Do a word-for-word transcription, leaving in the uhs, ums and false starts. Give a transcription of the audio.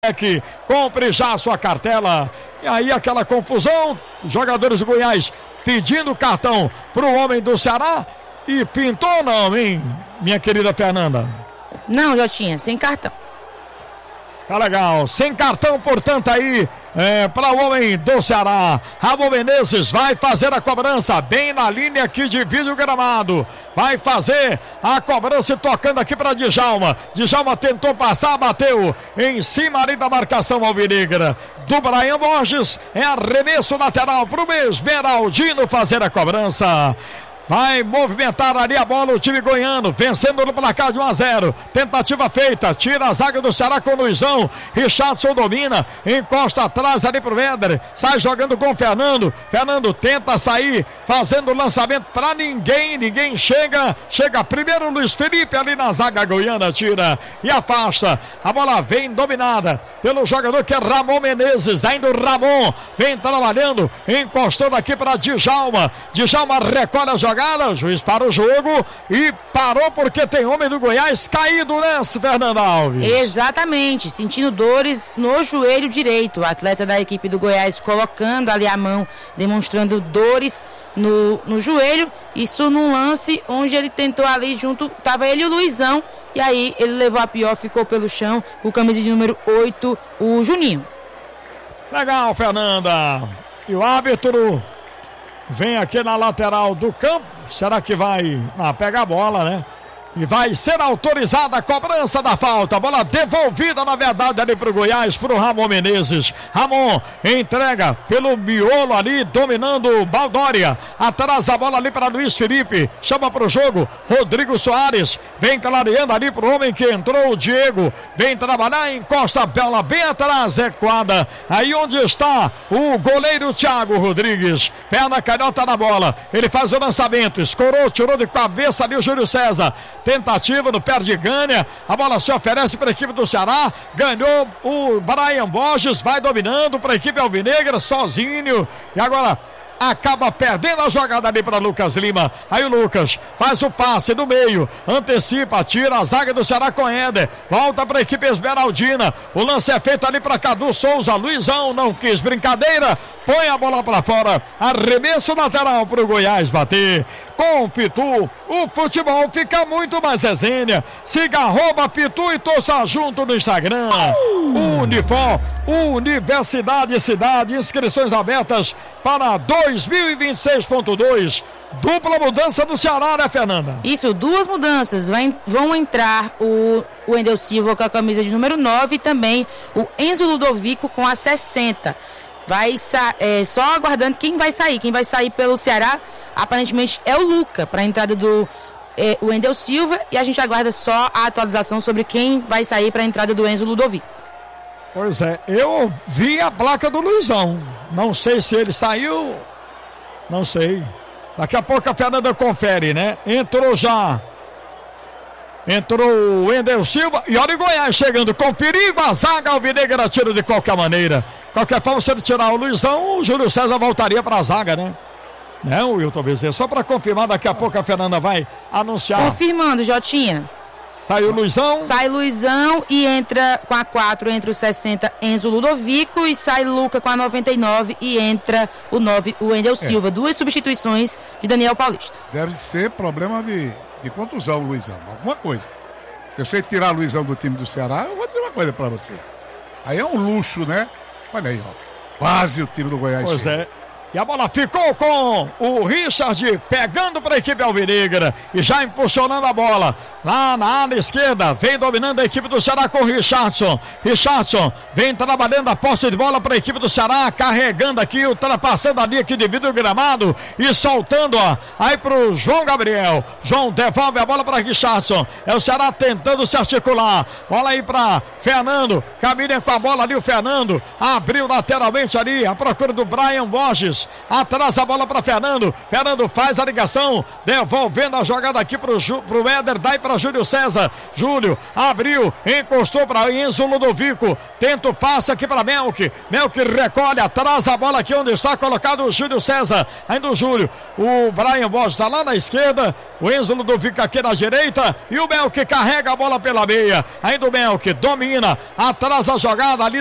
que compre já a sua cartela. E aí aquela confusão, jogadores do Goiás pedindo cartão pro homem do Ceará e pintou não, hein, minha querida Fernanda? Não, Jotinha, sem cartão. Tá legal, sem cartão, portanto, aí é, para o homem do Ceará. Ramon Menezes vai fazer a cobrança bem na linha que divide o gramado. Vai fazer a cobrança tocando aqui para Djalma. Djalma tentou passar, bateu em cima ali da marcação alvinegra do Brian Borges. É arremesso lateral para o Esmeraldino fazer a cobrança. Vai movimentar ali a bola o time goiano, vencendo no placar de um a zero. Tentativa feita, tira a zaga do Ceará com o Luizão. Richardson domina, encosta atrás ali pro Éder. Sai jogando com o Fernando. Fernando tenta sair, fazendo o lançamento para ninguém. Ninguém chega. Chega primeiro o Luiz Felipe ali na zaga goiana, tira e afasta. A bola vem dominada pelo jogador que é Ramon Menezes. Ainda o Ramon vem trabalhando, encostando aqui para Djalma. Djalma recolhe a jogada. O juiz para o jogo e parou porque tem homem do Goiás caído, né, Fernanda Alves? Exatamente, sentindo dores no joelho direito. O atleta da equipe do Goiás colocando ali a mão, demonstrando dores no, no joelho. Isso num lance onde ele tentou ali junto, tava ele e o Luizão, e aí ele levou a pior, ficou pelo chão, o camisa de número oito, o Juninho. Legal, Fernanda. E o árbitro vem aqui na lateral do campo. Será que vai ah, pegar a bola, né? E vai ser autorizada a cobrança da falta. Bola devolvida, na verdade, ali pro Goiás, pro Ramon Menezes. Ramon entrega pelo miolo ali, dominando o Baldória. Atrás a bola ali para Luiz Felipe. Chama pro jogo Rodrigo Soares. Vem clareando ali pro homem que entrou, o Diego. Vem trabalhar, encosta a bola bem atrás, recuada. Aí onde está o goleiro Thiago Rodrigues. Perna canhota na bola. Ele faz o lançamento. Escorou, tirou de cabeça ali o Júlio César. Tentativa no pé de Gânia, a bola se oferece para a equipe do Ceará, ganhou o Brian Borges, vai dominando para a equipe alvinegra, sozinho, e agora acaba perdendo a jogada ali para Lucas Lima. Aí o Lucas faz o passe no meio, antecipa, tira a zaga do Ceará com Éder, volta para a equipe esmeraldina. O lance é feito ali para Cadu Souza. Luizão não quis brincadeira, põe a bola para fora. Arremesso lateral para o Goiás bater. Com o Pitu, o futebol fica muito mais resenha. Siga arroba Pitu e torça junto no Instagram. Uh! Unifor, Universidade Cidade, inscrições abertas para dois mil e vinte e seis ponto dois. Dupla mudança do Ceará, né, Fernanda? Isso, duas mudanças. Vai, vão entrar o, o Wendel Silva com a camisa de número nove e também o Enzo Ludovico com a sessenta. Vai é, só aguardando quem vai sair. Quem vai sair pelo Ceará, aparentemente, é o Luca, para a entrada do é, Wendel Silva. E a gente aguarda só a atualização sobre quem vai sair para a entrada do Enzo Ludovico. Pois é, eu vi a placa do Luizão. Não sei se ele saiu, não sei. Daqui a pouco a Fernanda confere, né? Entrou já. Entrou o Wendel Silva. E olha o Goiás chegando com perigo. A zaga alvinegra tira de qualquer maneira. Qualquer forma, se ele tirar o Luizão, o Júlio César voltaria para a zaga, né? Né, o Wilton Bezerra? Só para confirmar, daqui a pouco a Fernanda vai anunciar. Confirmando, Jotinha. Sai o Luizão. Sai Luizão e entra com a quatro, entra o sessenta, Enzo Ludovico, e sai Luca com a noventa e nove e entra o nove, o Wendel Silva. É. Duas substituições de Daniel Paulista. Deve ser problema de, de contusão, Luizão. Alguma coisa. Eu sei tirar Luizão do time do Ceará, eu vou dizer uma coisa para você. Aí é um luxo, né? Olha aí, ó. Quase o time do Goiás. Pois chega. É. E a bola ficou com o Richard pegando para a equipe alvinegra e já impulsionando a bola lá na ala esquerda. Vem dominando a equipe do Ceará com o Richardson. Richardson vem trabalhando a posse de bola para a equipe do Ceará, carregando aqui, ultrapassando a linha que divide o gramado e soltando, ó, aí para o João Gabriel. João devolve a bola para Richardson. É o Ceará tentando se articular. Bola aí para Fernando. Caminha com a bola ali o Fernando. Abriu lateralmente ali a procura do Brian Borges. Borges, atrás a bola para Fernando, Fernando faz a ligação, devolvendo a jogada aqui pro, Ju, pro Éder, dai para Júlio César, Júlio abriu, encostou para Enzo Ludovico, tenta o passe aqui para Melk, Melk recolhe, atrás a bola aqui onde está colocado o Júlio César, ainda o Júlio, o Brian Borges está lá na esquerda, o Enzo Ludovico aqui na direita, e o Melk carrega a bola pela meia, ainda o Melk domina, atrás a jogada ali